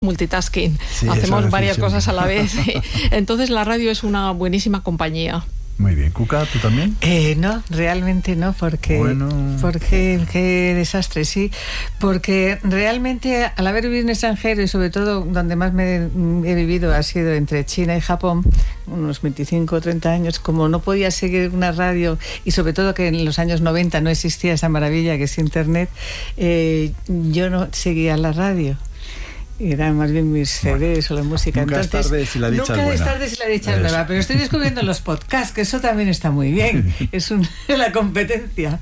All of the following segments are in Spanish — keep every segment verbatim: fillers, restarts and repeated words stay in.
multitasking, sí, hacemos varias cosas a la vez. Entonces la radio es una buenísima compañía. Muy bien. Cuca, ¿tú también? Eh, no, realmente no, porque, bueno. porque qué desastre, sí, porque realmente al haber vivido en extranjero y sobre todo donde más me he vivido ha sido entre China y Japón, unos veinticinco o treinta años, como no podía seguir una radio y sobre todo que en los años noventa no existía esa maravilla que es Internet, eh, yo no seguía la radio. Eran más bien mis C Ds bueno, o la música. Nunca Entonces, es tarde si la dicha nunca es buena. es tarde si la dicha es nueva, pero estoy descubriendo los podcasts, que eso también está muy bien. Es un, la competencia.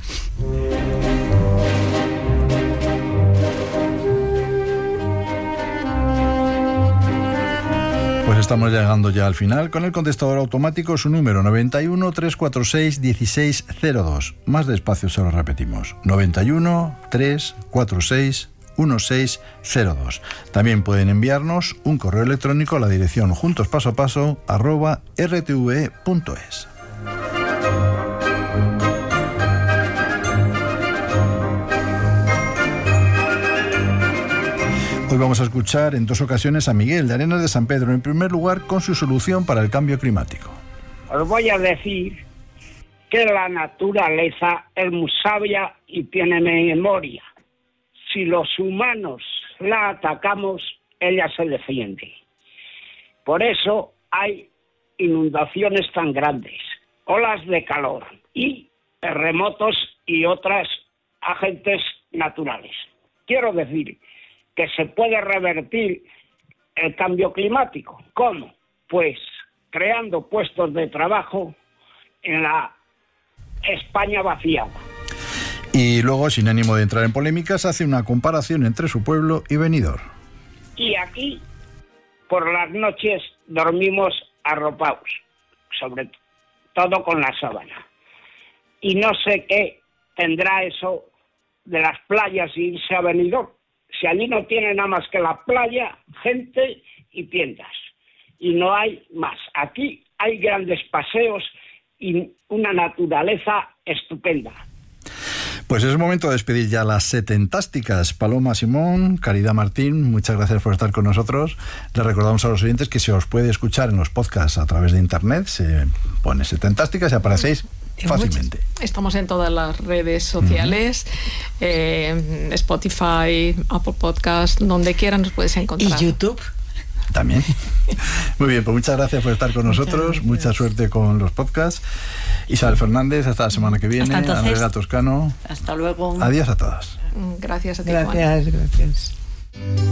Pues estamos llegando ya al final con el contestador automático, su número noventa y uno, trescientos cuarenta y seis, dieciséis cero dos. Más despacio se lo repetimos. noventa y uno, trescientos cuarenta y seis, dieciséis cero dos. También pueden enviarnos un correo electrónico a la dirección juntospasoapaso arroba r t v e punto es. Hoy vamos a escuchar en dos ocasiones a Miguel de Arenas de San Pedro, en primer lugar con su solución para el cambio climático. Os voy a decir que la naturaleza es muy sabia y tiene memoria. Si los humanos la atacamos, ella se defiende. Por eso hay inundaciones tan grandes, olas de calor y terremotos y otras agentes naturales. Quiero decir que se puede revertir el cambio climático. ¿Cómo? Pues creando puestos de trabajo en la España vaciada. Y luego, sin ánimo de entrar en polémicas, hace una comparación entre su pueblo y Benidorm. Y aquí, por las noches, dormimos arropados, sobre todo con la sábana. Y no sé qué tendrá eso de las playas y irse a Benidorm. Si allí no tiene nada más que la playa, gente y tiendas. Y no hay más. Aquí hay grandes paseos y una naturaleza estupenda. Pues es el momento de despedir ya las setentásticas. Paloma Simón, Caridad Martín, muchas gracias por estar con nosotros. Les recordamos a los oyentes que se os puede escuchar en los podcasts a través de internet. Se pone setentásticas y aparecéis fácilmente. Estamos en todas las redes sociales, uh-huh. eh, Spotify, Apple Podcast, donde quieran nos puedes encontrar. ¿Y YouTube? También. Muy bien, pues muchas gracias por estar con nosotros. Mucha suerte con los podcasts. Isabel Fernández, hasta la semana que viene. Andrea Toscano. Hasta luego. Adiós a todas. Gracias a ti, Gracias, Juan. gracias.